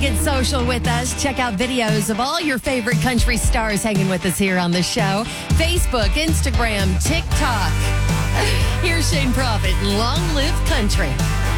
get social with us, check out videos of all your favorite country stars hanging with us here on the show. Facebook, Instagram, TikTok. Here's Shane Prophet, Long Live Country.